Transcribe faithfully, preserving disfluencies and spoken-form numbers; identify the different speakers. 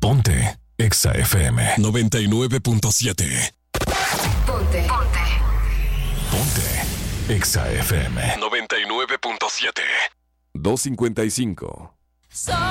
Speaker 1: Ponte Exa F M noventa y nueve punto siete.
Speaker 2: Ponte. Ponte.
Speaker 1: Ponte Exa F M noventa y nueve punto siete.
Speaker 3: dos cincuenta y cinco.